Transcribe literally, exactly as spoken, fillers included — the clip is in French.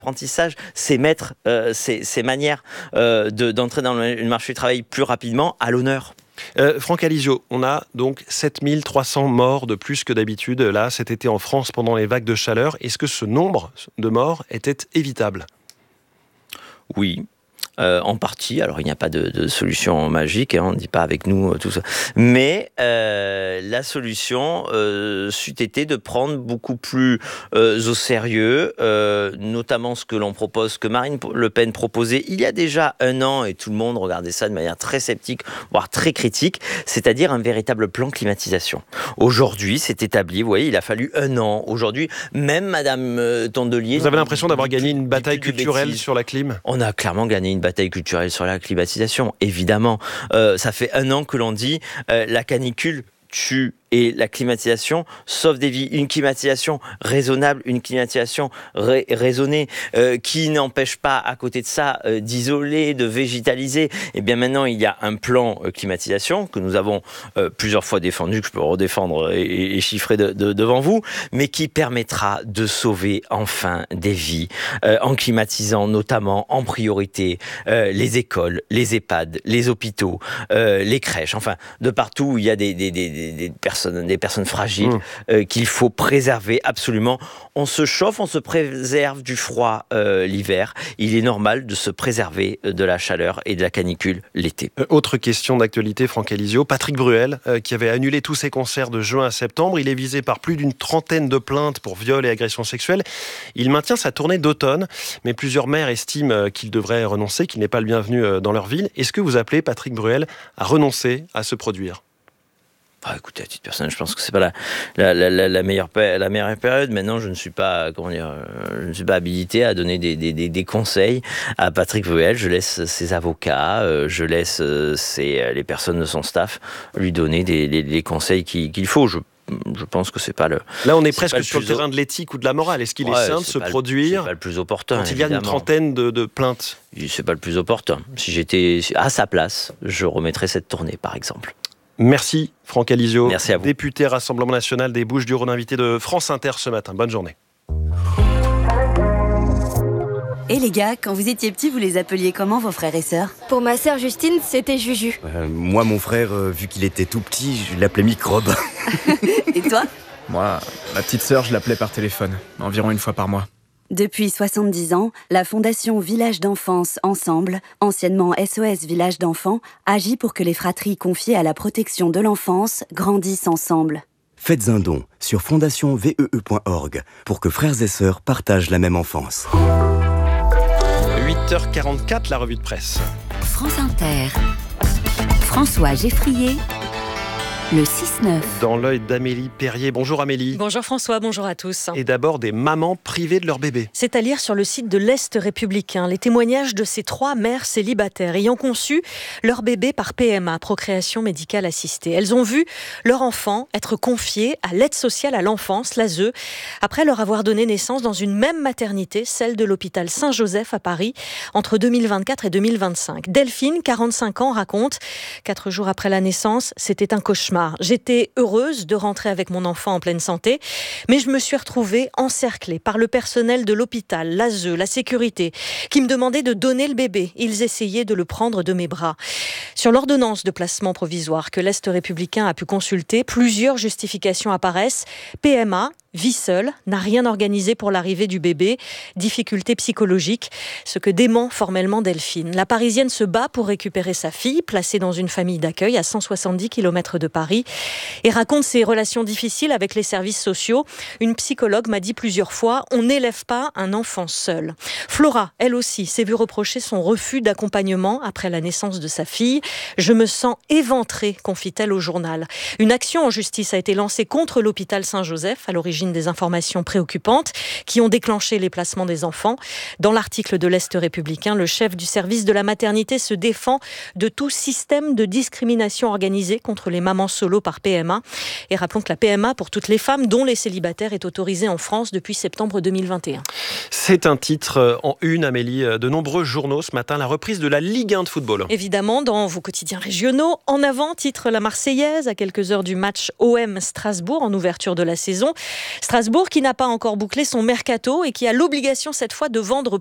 Apprentissage, c'est mettre euh, ces, ces manières euh, de, d'entrer dans le marché du travail plus rapidement à l'honneur. Euh, Franck Alizio, on a donc sept mille trois cents morts de plus que d'habitude là cet été en France pendant les vagues de chaleur. Est-ce que ce nombre de morts était évitable ? Oui. Euh, en partie, alors il n'y a pas de, de solution magique, hein, on ne dit pas avec nous euh, tout ça, mais euh, la solution euh, c'eût été de prendre beaucoup plus euh, au sérieux, euh, notamment ce que l'on propose, que Marine Le Pen proposait il y a déjà un an, et tout le monde regardait ça de manière très sceptique, voire très critique, c'est-à-dire un véritable plan climatisation. Aujourd'hui, c'est établi, vous voyez, il a fallu un an. Aujourd'hui, même Madame euh, Tondelier... Vous avez l'impression d'avoir gagné une bataille culturelle sur la clim ? On a clairement gagné une bataille culturelle sur la climatisation, évidemment. Euh, ça fait un an que l'on dit euh, la canicule tue et la climatisation sauve des vies. Une climatisation raisonnable, une climatisation ra- raisonnée, euh, qui n'empêche pas, à côté de ça, euh, d'isoler, de végétaliser. Et bien maintenant, il y a un plan euh, climatisation que nous avons euh, plusieurs fois défendu, que je peux redéfendre et, et chiffrer de, de, devant vous, mais qui permettra de sauver enfin des vies, euh, en climatisant notamment en priorité euh, les écoles, les EHPAD, les hôpitaux, euh, les crèches, enfin de partout où il y a des, des, des, des, des personnes des personnes fragiles mmh. euh, qu'il faut préserver absolument. On se chauffe, on se préserve du froid euh, l'hiver. Il est normal de se préserver de la chaleur et de la canicule l'été. Euh, autre question d'actualité, Franck Alizio. Patrick Bruel, euh, qui avait annulé tous ses concerts de juin à septembre, il est visé par plus d'une trentaine de plaintes pour viol et agression sexuelle. Il maintient sa tournée d'automne, mais plusieurs maires estiment qu'il devrait renoncer, qu'il n'est pas le bienvenu dans leur ville. Est-ce que vous appelez Patrick Bruel à renoncer à se produire ? Ah, écoutez, à titre personnel, je pense que c'est pas la, la, la, la, meilleure, la meilleure période. Maintenant, je ne suis pas, comment dire, je ne suis pas habilité à donner des, des, des, des conseils à Patrick Bruel. Je laisse ses avocats, euh, je laisse ses, les personnes de son staff lui donner des, des, des conseils qu'il, qu'il faut. Je Je pense que c'est pas le. Là, on est presque le sur le terrain de l'éthique ou de la morale. Est-ce qu'il ouais, est sain de se produire ? C'est pas le plus opportun. Quand il y a une trentaine de, de plaintes. C'est pas le plus opportun. Si j'étais à sa place, je remettrais cette tournée, par exemple. Merci Franck Alizio, Merci à vous. Député Rassemblement National des Bouches-du-Rhône, invité de France Inter ce matin. Bonne journée. Et les gars, quand vous étiez petits, vous les appeliez comment vos frères et sœurs ? Pour ma sœur Justine, c'était Juju. Euh, moi, mon frère, euh, vu qu'il était tout petit, je l'appelais Microbe. Et toi ? Moi, ma petite sœur, je l'appelais par téléphone, environ une fois par mois. Depuis soixante-dix ans, la Fondation Village d'Enfance Ensemble, anciennement S O S Village d'Enfants, agit pour que les fratries confiées à la protection de l'enfance grandissent ensemble. Faites un don sur fondation vee point org pour que frères et sœurs partagent la même enfance. huit heures quarante-quatre, la revue de presse. France Inter. François Geffrier. Le six neuf. Dans l'œil d'Amélie Perrier. Bonjour Amélie. Bonjour François, bonjour à tous. Et d'abord des mamans privées de leur bébé. C'est à lire sur le site de l'Est républicain. Les témoignages de ces trois mères célibataires ayant conçu leur bébé par P M A, procréation médicale assistée. Elles ont vu leur enfant être confié à l'aide sociale à l'enfance, l'A S E, après leur avoir donné naissance dans une même maternité, celle de l'hôpital Saint-Joseph à Paris, entre deux mille vingt-quatre et deux mille vingt-cinq. Delphine, quarante-cinq ans, raconte « Quatre jours après la naissance, c'était un cauchemar. J'étais heureuse de rentrer avec mon enfant en pleine santé, mais je me suis retrouvée encerclée par le personnel de l'hôpital, l'A S E, la sécurité, qui me demandait de donner le bébé. Ils essayaient de le prendre de mes bras. Sur l'ordonnance de placement provisoire que l'Est républicain a pu consulter, plusieurs justifications apparaissent. P M A, vit seule, n'a rien organisé pour l'arrivée du bébé, difficultés psychologiques, ce que dément formellement Delphine. La Parisienne se bat pour récupérer sa fille, placée dans une famille d'accueil à cent soixante-dix kilomètres de Paris, et raconte ses relations difficiles avec les services sociaux. Une psychologue m'a dit plusieurs fois « on n'élève pas un enfant seul ». Flora, elle aussi, s'est vue reprocher son refus d'accompagnement après la naissance de sa fille. « Je me sens éventrée », confie-t-elle au journal. Une action en justice a été lancée contre l'hôpital Saint-Joseph, à l'origine des informations préoccupantes qui ont déclenché les placements des enfants. Dans l'article de l'Est républicain, le chef du service de la maternité se défend de tout système de discrimination organisée contre les mamans solo par P M A. Et rappelons que la P M A pour toutes les femmes, dont les célibataires, est autorisée en France depuis septembre deux mille vingt et un. C'est un titre en une, Amélie, de nombreux journaux ce matin, la reprise de la Ligue un de football. Évidemment, dans vos quotidiens régionaux, en avant, titre la Marseillaise, à quelques heures du match O M Strasbourg en ouverture de la saison. Strasbourg qui n'a pas encore bouclé son mercato et qui a l'obligation cette fois de vendre